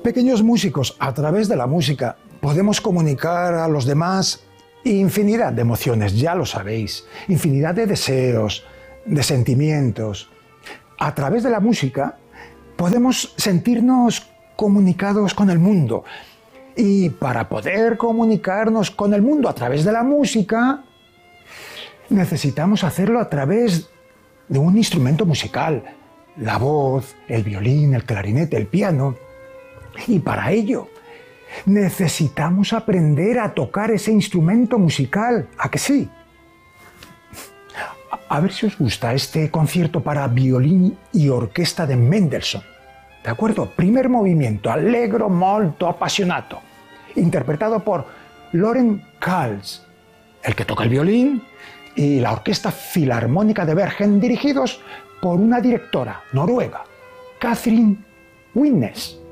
pequeños músicos, a través de la música, podemos comunicar a los demás infinidad de emociones, ya lo sabéis, infinidad de deseos, de sentimientos. A través de la música podemos sentirnos comunicados con el mundo. Y para poder comunicarnos con el mundo a través de la música, necesitamos hacerlo a través de un instrumento musical, la voz, el violín, el clarinete, el piano. Y para ello necesitamos aprender a tocar ese instrumento musical, ¿a que sí? A ver si os gusta este concierto para violín y orquesta de Mendelssohn. ¿De acuerdo? Primer movimiento, allegro molto appassionato, interpretado por Loren Kals, el que toca el violín, y la Orquesta Filarmónica de Bergen, dirigidos por una directora noruega, Catherine Winnes.